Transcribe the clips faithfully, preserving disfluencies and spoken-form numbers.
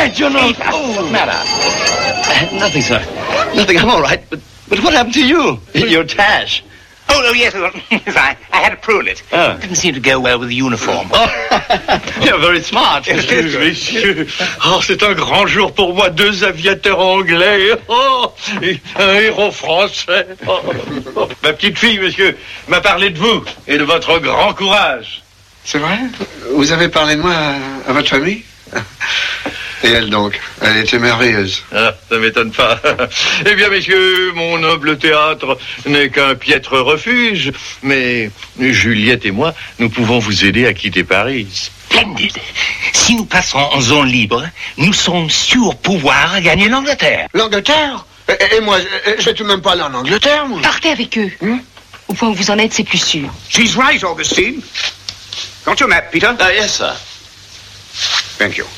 Ed, you're not... Oh. What's the matter? Uh, nothing, sir. Nothing. I'm all right. But, but what happened to you? Your tash. Oh, no, yes, yes I, I had to prune it. Oh. Didn't seem to go well with the uniform. Oh, you're very smart. Messieurs, oh, c'est un grand jour pour moi. Deux aviateurs anglais. Oh, et un héros français. Oh, oh. Ma petite fille, monsieur, m'a parlé de vous et de votre grand courage. C'est vrai? Vous avez parlé de moi à, à votre famille? Et elle donc? Elle était merveilleuse. Ah, ça m'étonne pas. Eh bien, messieurs, mon noble théâtre n'est qu'un piètre refuge, mais Juliette et moi, nous pouvons vous aider à quitter Paris. Splendide. Si nous passons en zone libre, nous sommes sûrs pouvoir gagner l'Angleterre. L'Angleterre? Et, et moi, je, je vais tout de même pas aller en Angleterre, moi. Partez avec eux. Hmm? Au point où vous en êtes, c'est plus sûr. She's right, Augustine. Got your map, Peter? Uh, yes, sir. Thank you.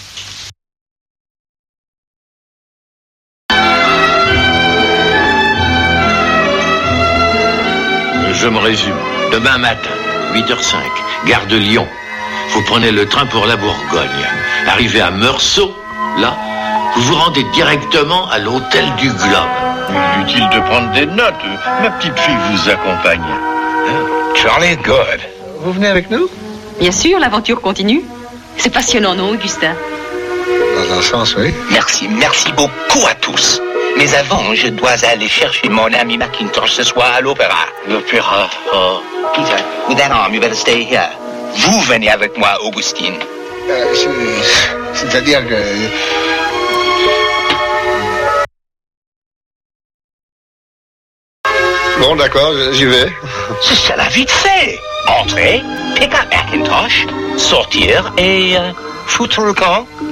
Je me résume. Demain matin, huit heures cinq, gare de Lyon. Vous prenez le train pour la Bourgogne. Arrivé à Meursault, là, vous vous rendez directement à l'hôtel du Globe. Inutile de prendre des notes. Ma petite fille vous accompagne. Charlie, good. Vous venez avec nous? Bien sûr, l'aventure continue. C'est passionnant, non, Augustin? Dans un sens, oui. Merci, merci beaucoup à tous. Mais avant, je dois aller chercher mon ami Mackintosh ce soir à l'opéra. L'opéra, oh. Peter, with that arm, you better stay here. Vous venez avec moi, Augustine. Euh, C'est-à-dire que... Bon, d'accord, j'y vais. C'est cela vite fait. Entrer, pick up Mackintosh, sortir et euh, foutre le camp.